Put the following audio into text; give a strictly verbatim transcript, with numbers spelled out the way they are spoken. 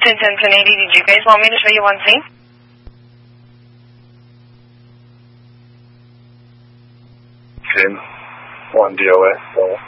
Houston, Cincinnati. Did you guys want me to show you one thing? ten, one D O S, so.